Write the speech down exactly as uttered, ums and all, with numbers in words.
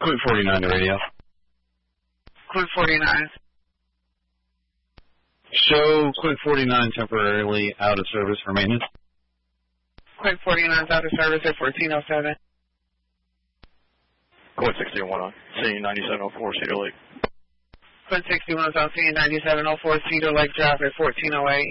Quint forty-nine to radio. Quint forty-nine. Show Quint forty-nine temporarily out of service for maintenance. Quint forty-nine is out of service at fourteen oh seven. Quint sixty-one on C ninety-seven oh four Cedar Lake. Quint sixty-one is on C ninety-seven oh four Cedar Lake Drive at fourteen oh eight.